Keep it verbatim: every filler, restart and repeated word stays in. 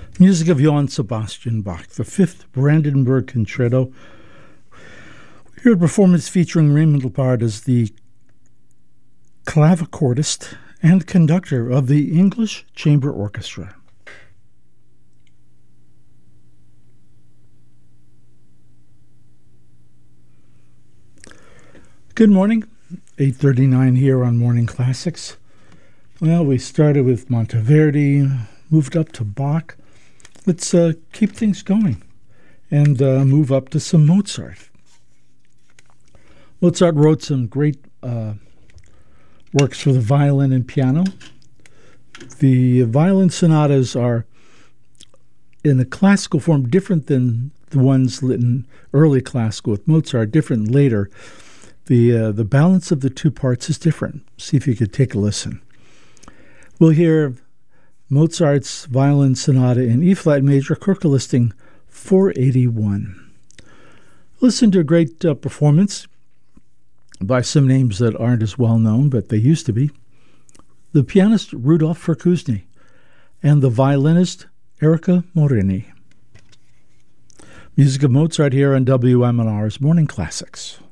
Music of Johann Sebastian Bach, the Fifth Brandenburg Concerto. We heard a performance featuring Raymond Leppard as the clavicordist and conductor of the English Chamber Orchestra. Good morning, eight thirty-nine here on Morning Classics. Well, we started with Monteverdi, moved up to Bach. Let's uh, keep things going and uh, move up to some Mozart. Mozart wrote some great uh, works for the violin and piano. The violin sonatas are in a classical form different than the ones in early classical with Mozart, different later. The, uh, the balance of the two parts is different. See if you could take a listen. We'll hear Mozart's violin sonata in E-flat major, Kurka listing four eighty-one. Listen to a great uh, performance by some names that aren't as well known, but they used to be. The pianist Rudolf Verkusny and the violinist Erika Morini. Music of Mozart here on W M N R's Morning Classics.